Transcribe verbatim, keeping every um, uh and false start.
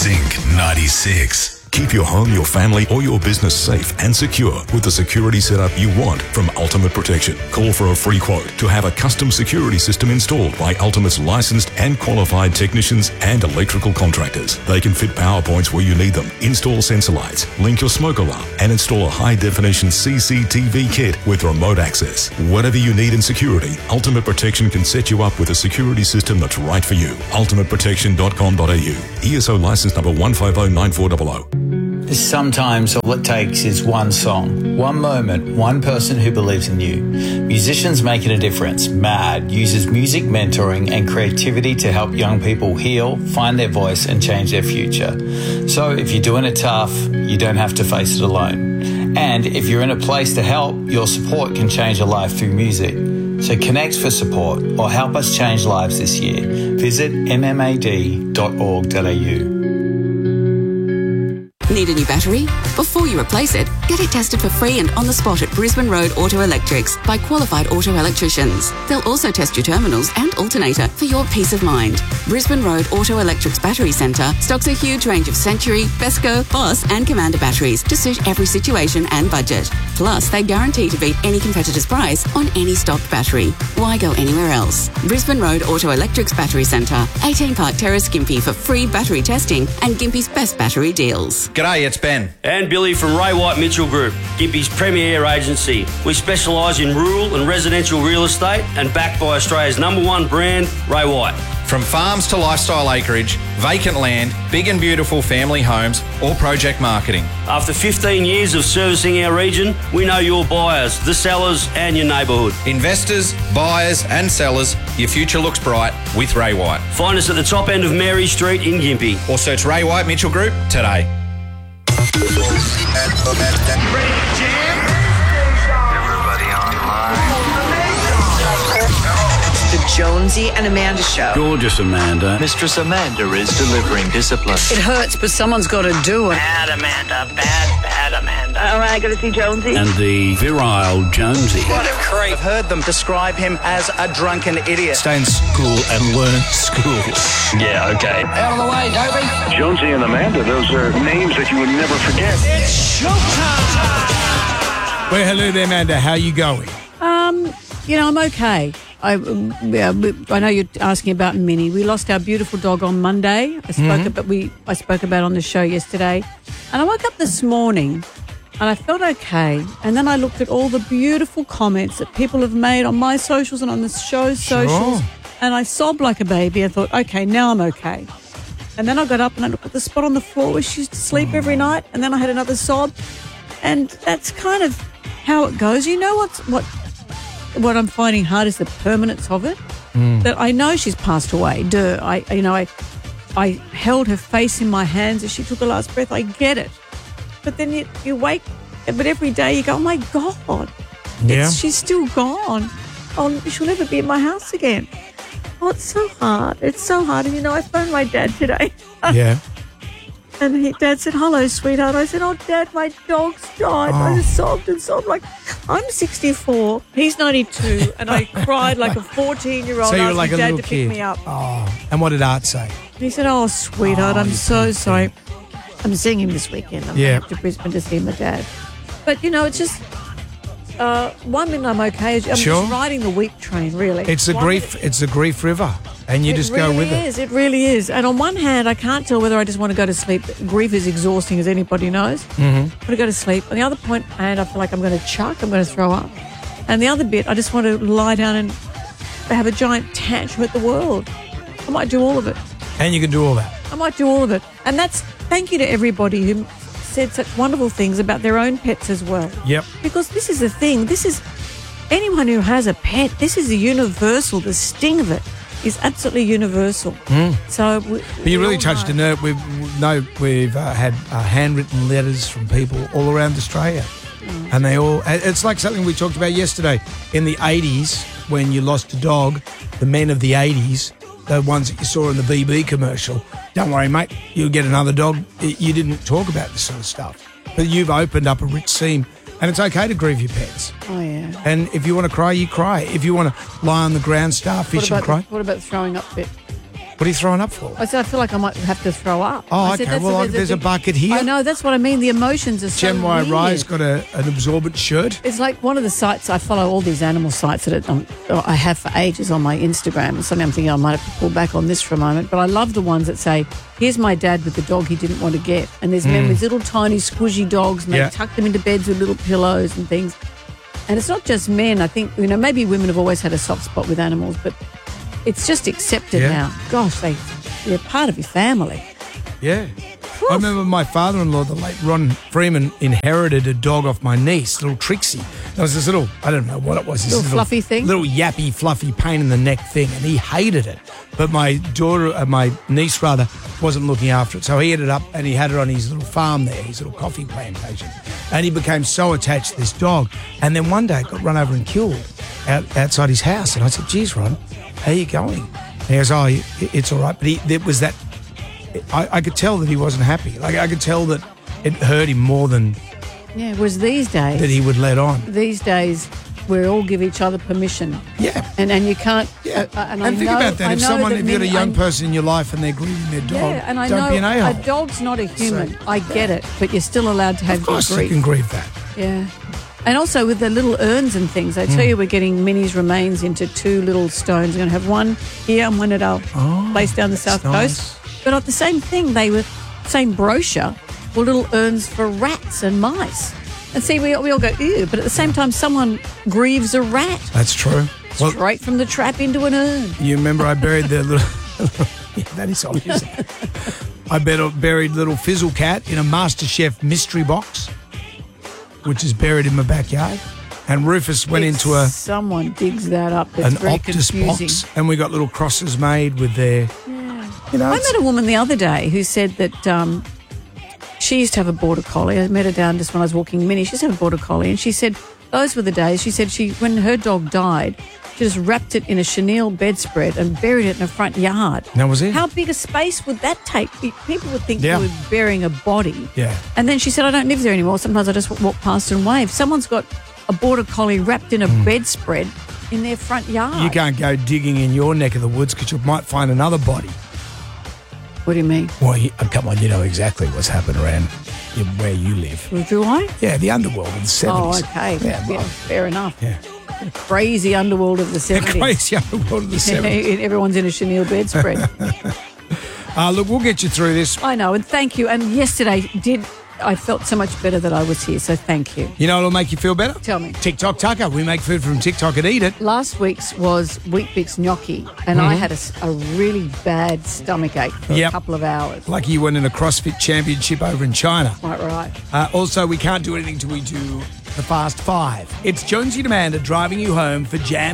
Zinc ninety-six. Keep your home, your family, or your business safe and secure with the security setup you want from Ultimate Protection. Call for a free quote to have a custom security system installed by Ultimate's licensed and qualified technicians and electrical contractors. They can fit power points where you need them, install sensor lights, link your smoke alarm, and install a high-definition C C T V kit with remote access. Whatever you need in security, Ultimate Protection can set you up with a security system that's right for you. ultimate protection dot com dot a u. E S O license number one five zero nine four zero zero. Sometimes all it takes is one song, one moment, one person who believes in you. Musicians Making a Difference, MAD, uses music mentoring and creativity to help young people heal, find their voice and change their future. So if you're doing it tough, you don't have to face it alone. And if you're in a place to help, your support can change a life through music. So connect for support or help us change lives this year. Visit m m a d dot org dot a u. Need a new battery? Before you replace it, get it tested for free and on the spot at Brisbane Road Auto Electrics by qualified auto electricians. They'll also test your terminals and alternator for your peace of mind. Brisbane Road Auto Electrics Battery Centre stocks a huge range of Century, Besco, Boss and Commander batteries to suit every situation and budget. Plus, they guarantee to beat any competitor's price on any stock battery. Why go anywhere else? Brisbane Road Auto Electrics Battery Centre, eighteen Park Terrace, Gympie for free battery testing and Gympie's best battery deals. G'day, it's Ben. And Billy from Ray White Mitchell Group, Gympie's premier agency. We specialise in rural and residential real estate and backed by Australia's number one brand, Ray White. From farms to lifestyle acreage, vacant land, big and beautiful family homes, or project marketing. After fifteen years of servicing our region, we know your buyers, the sellers and your neighbourhood. Investors, buyers and sellers, your future looks bright with Ray White. Find us at the top end of Mary Street in Gympie. Or search Ray White Mitchell Group today. Ready to jam? Everybody online. The Jonesy and Amanda Show. Gorgeous Amanda. Mistress Amanda is delivering discipline. It hurts, but someone's got to do it. Bad Amanda, bad, bad Amanda. All right, I got to see Jonesy. And the virile Jonesy. What a creep. I've heard them describe him as a drunken idiot. Stay in school and learn school. Yeah, okay. Out of the way, Dopey. Jonesy and Amanda, those are names that you would never forget. It's showtime. Well, hello there, Amanda. How you going? Um, you know, I'm okay. I, yeah, I know you're asking about Minnie. We lost our beautiful dog on Monday. I spoke Mm-hmm. about we I spoke about on the show yesterday, and I woke up this morning and I felt okay. And then I looked at all the beautiful comments that people have made on my socials and on the show's Sure. socials, and I sobbed like a baby. I thought, okay, now I'm okay. And then I got up and I looked at the spot on the floor where she used to sleep Mm. every night, and then I had another sob, and that's kind of how it goes. You know what's what. What I'm finding hard is the permanence of it. Mm. That I know she's passed away. Duh. I, you know, I, I held her face in my hands as she took her last breath. I get it, but then you, you wake, but every day you go, oh my God, Yeah. it's, she's still gone. Oh, she'll never be in my house again. Oh, it's so hard. It's so hard. And you know, I phoned my dad today. Yeah. And he, Dad said, hello, sweetheart. I said, oh, Dad, my dog's died. Oh. I just sobbed and sobbed. Like, I'm sixty-four. He's ninety-two. And I cried like a fourteen-year-old So you were asking like a Dad little to kid. pick me up. Oh, and what did Art say? And he said, oh, sweetheart, Oh, I'm you so poor sorry. I'm seeing him this weekend. I'm Yeah. going to Brisbane to see my dad. But, you know, it's just... Uh, one minute I'm okay. I'm Sure. just riding the wheat train, really. It's a One grief. minute- It's a grief river, and you it just really go with is. it. It really is. And on one hand, I can't tell whether I just want to go to sleep. Grief is exhausting, as anybody knows. Mm-hmm. I want to go to sleep. On the other point, and I feel like I'm going to chuck. I'm going to throw up. And the other bit, I just want to lie down and have a giant tantrum at the world. I might do all of it. And you can do all that. I might do all of it. And that's thank you to everybody who said such wonderful things about their own pets as well. Yep. Because this is the thing. This is anyone who has a pet. This is a universal. The sting of it is absolutely universal. Mm. So, we, But you we really all touched a know. nerve. We've no, we've uh, had uh, handwritten letters from people all around Australia, Mm. and they all. It's like something we talked about yesterday. In the eighties, when you lost a dog, the men of the eighties, the ones that you saw in the B B commercial. Don't worry, mate. You'll get another dog. You didn't talk about this sort of stuff, but you've opened up a rich seam, and it's okay to grieve your pets. Oh yeah. And if you want to cry, you cry. If you want to lie on the ground, starfish What and about cry. the, what about the throwing up bit? What are you throwing up for? I said, I feel like I might have to throw up. Oh, I said, okay. that's Well, a, there's a big- bucket here. I know, that's what I mean. The emotions are so Jen Y. weird. Rye's got a, an absorbent shirt. It's like one of the sites, I follow all these animal sites that um, I have for ages on my Instagram. And suddenly I'm thinking I might have to pull back on this for a moment. But I love the ones that say, here's my dad with the dog he didn't want to get. And there's men Mm. with little tiny squishy dogs, and they Yeah. tuck them into beds with little pillows and things. And it's not just men. I think, you know, maybe women have always had a soft spot with animals, but it's just accepted Yeah. now. Gosh, they, they're part of your family. Yeah. I remember my father-in-law, the late Ron Freeman, inherited a dog off my niece, little Trixie. There was this little, I don't know what it was. This Little fluffy thing? Little yappy, fluffy, pain in the neck thing, and he hated it. But my daughter, uh, my niece rather, wasn't looking after it. So he ended up, and he had it on his little farm there, his little coffee plantation. And he became so attached to this dog. And then one day it got run over and killed out, outside his house. And I said, geez, Ron, how are you going? And he goes, oh, it- it's all right. But he, there was that, I, I could tell that he wasn't happy. Like, I could tell that it hurt him more than Yeah, whereas these days, that he would let on. these days, we all give each other permission. Yeah. And and you can't. Yeah. Uh, and And, I think know, about that. I If know someone, that if you had a men- young I- person in your life and they're grieving their dog, Yeah, and I don't know be an a a-hole. dog's not a human. So- I get it, but you're still allowed to have Of course your you grief. can grieve that. Yeah. And also with the little urns and things, I tell Mm. you, we're getting Minnie's remains into two little stones. We're going to have one here and one at our place down the south Oh, nice. coast. But at the same thing, they were, same brochure, were little urns for rats and mice. And see, we, we all go, ew, but at the same time, someone grieves a rat That's true. Well, straight from the trap into an urn. you remember I buried the little... yeah, that is obvious. I bet- buried little Fizzle Cat in a MasterChef mystery box, which is buried in my backyard. And Rufus went If into a Someone digs that up. That's an very Optus confusing. box, and we got little crosses made with their... You know, I it's- met a woman the other day who said that um, she used to have a border collie. I met her down just when I was walking Minnie. She used to have a border collie, and she said those were the days. She said she, when her dog died, she just wrapped it in a chenille bedspread and buried it in her front yard. That was it. How big a space would that take? People would think Yeah. you were burying a body. Yeah. And then she said, I don't live there anymore. Sometimes I just walk past and wave. Someone's got a border collie wrapped in a bedspread in their front yard. Hmm. You can't go digging in your neck of the woods because you might find another body. What do you mean? Well, you, oh, come on, you know exactly what's happened around you- where you live. Well, do I? Yeah, the underworld in the seventies. Oh, okay. Yeah, Yeah, well, fair enough. yeah. Crazy underworld of the The seventies. crazy underworld of the seventies. Everyone's in a chenille bedspread. Uh, look, we'll get you through this. I know, and thank you. And yesterday did I felt so much better that I was here, so thank you. You know what'll make you feel better? Tell me. TikTok Tucker. We make food from TikTok and eat it. Last week's was Wheat Bix gnocchi, and I had a, s- a really bad stomach ache for Yep. a couple of hours. Lucky you went in a CrossFit championship over in China. Quite right. Uh, also, we can't do anything till we do the Fast Five. It's Jonesy and Amanda driving you home for Jan